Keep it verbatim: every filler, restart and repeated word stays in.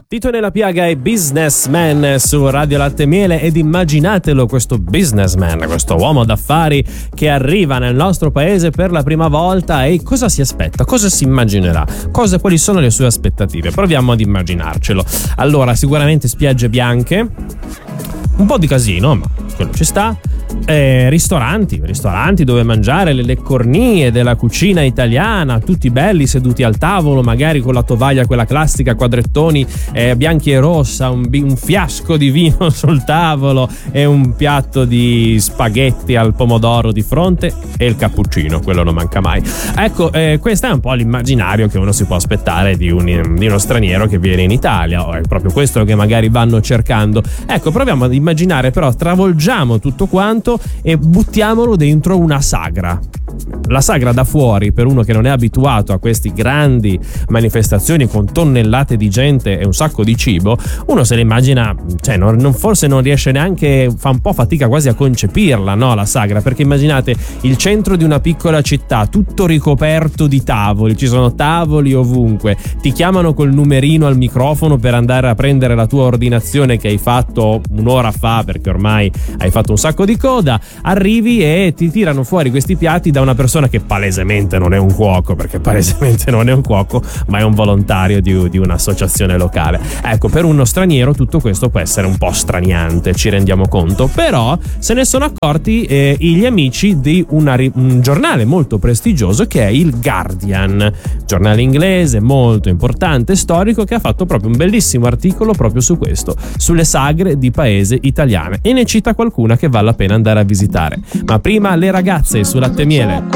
Tito Nella Piaga e Businessman su Radio Latte e Miele, ed immaginatelo questo businessman, questo uomo d'affari che arriva nel nostro paese per la prima volta, e cosa si aspetta, cosa si immaginerà, cosa, quali sono le sue aspettative. Proviamo ad immaginarcelo. Allora, sicuramente spiagge bianche, un po' di casino, ma quello ci sta. Eh, ristoranti, ristoranti dove mangiare le leccornie della cucina italiana, tutti belli seduti al tavolo, magari con la tovaglia quella classica, quadrettoni eh, bianchi e rossa, un, un fiasco di vino sul tavolo e un piatto di spaghetti al pomodoro di fronte, e il cappuccino, quello non manca mai. Ecco, eh, questo è un po' l'immaginario che uno si può aspettare di, un, di uno straniero che viene in Italia, o è proprio questo che magari vanno cercando. Ecco, proviamo ad immaginare, però travolgiamo tutto quanto e buttiamolo dentro una sagra. La sagra da fuori, per uno che non è abituato a questi grandi manifestazioni con tonnellate di gente e un sacco di cibo, uno se la immagina, cioè non, non, forse non riesce neanche, fa un po' fatica quasi a concepirla, no, la sagra, perché immaginate il centro di una piccola città tutto ricoperto di tavoli, ci sono tavoli ovunque, ti chiamano col numerino al microfono per andare a prendere la tua ordinazione che hai fatto un'ora fa, perché ormai hai fatto un sacco di coda, arrivi e ti tirano fuori questi piatti da una persona che palesemente non è un cuoco, perché palesemente non è un cuoco, ma è un volontario di, di un'associazione locale. Ecco, per uno straniero tutto questo può essere un po' straniante, ci rendiamo conto, però se ne sono accorti eh, gli amici di una, un giornale molto prestigioso che è il Guardian, giornale inglese molto importante, storico, che ha fatto proprio un bellissimo articolo proprio su questo, sulle sagre di paese italiane, e ne cita qualcuna che vale la pena andare a visitare. Ma prima le ragazze su Latte e Miele.